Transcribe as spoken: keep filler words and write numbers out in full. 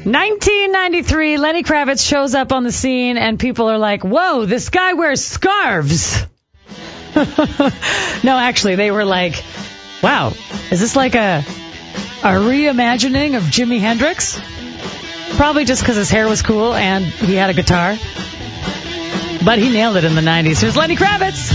nineteen ninety-three, Lenny Kravitz shows up on the scene, and people are like, whoa, this guy wears scarves. No, actually, they were like, wow, is this like a, a reimagining of Jimi Hendrix? Probably just because his hair was cool and he had a guitar. But he nailed it in the nineties. Here's Lenny Kravitz.